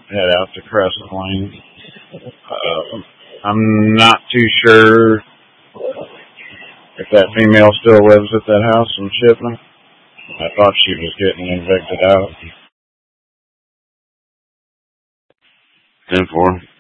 head out to Crescent Lane. I'm not too sure if that female still lives at that house in Shipman. I thought she was getting evicted out. 10-4.